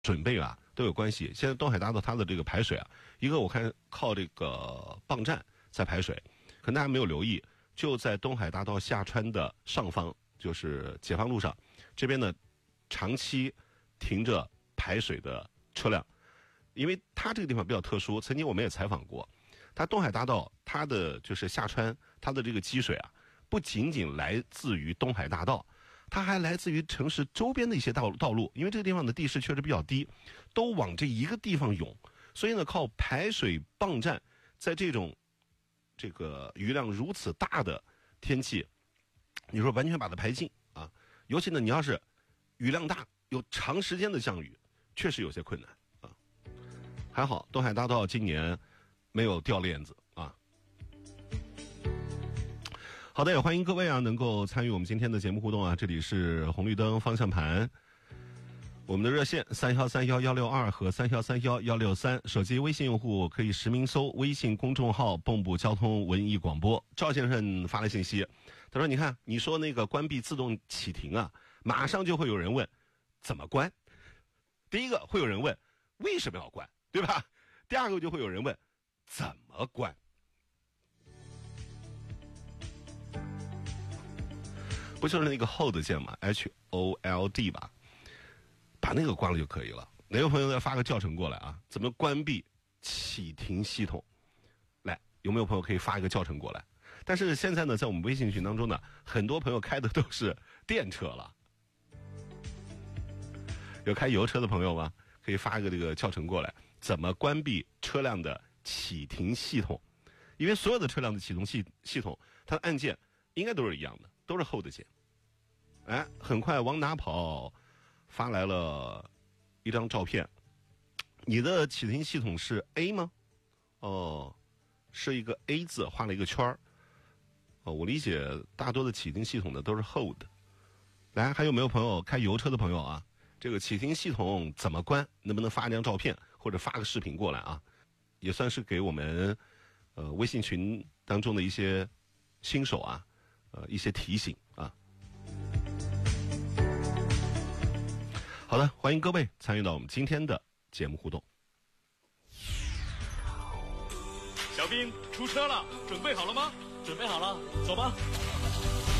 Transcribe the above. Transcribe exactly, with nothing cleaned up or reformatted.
准备啊都有关系。现在东海大道它的这个排水啊，一个我看靠这个泵站在排水，可能大家没有留意，就在东海大道下穿的上方，就是解放路上这边呢，长期停着排水的车辆。因为它这个地方比较特殊，曾经我们也采访过，它东海大道它的就是下穿它的这个积水啊，不仅仅来自于东海大道，它还来自于城市周边的一些道道路，因为这个地方的地势确实比较低，都往这一个地方涌，所以呢，靠排水泵站，在这种这个雨量如此大的天气，你说完全把它排尽啊，尤其呢，你要是雨量大，有长时间的降雨，确实有些困难。还好东海大道今年没有掉链子啊。好的，也欢迎各位啊能够参与我们今天的节目互动啊，这里是红绿灯方向盘，我们的热线三幺三幺幺六二和三幺三幺幺六三，手机微信用户可以实名搜微信公众号蚌埠交通文艺广播。赵先生发来信息，他说你看你说那个关闭自动启停啊，马上就会有人问怎么关，第一个会有人问为什么要关，对吧？第二个就会有人问怎么关。不就是那个 hold 键嘛 H O L D 吧，把那个关了就可以了。哪个朋友再发个教程过来啊？怎么关闭启停系统？来，有没有朋友可以发一个教程过来？但是现在呢，在我们微信群当中呢，很多朋友开的都是电车了。有开油车的朋友吗？可以发一个这个教程过来，怎么关闭车辆的启停系统？因为所有的车辆的启动系系统，它的按键应该都是一样的，都是 hold 键。哎，很快往哪跑发来了一张照片，你的启停系统是 A 吗？哦，是一个 A 字画了一个圈儿。哦，我理解大多的启停系统呢都是 hold。来，还有没有朋友开油车的朋友啊？这个启停系统怎么关？能不能发一张照片或者发个视频过来啊？也算是给我们呃微信群当中的一些新手啊，呃一些提醒啊。好的，欢迎各位参与到我们今天的节目互动。 小兵出车了，准备好了吗？ 准备好了，走吧。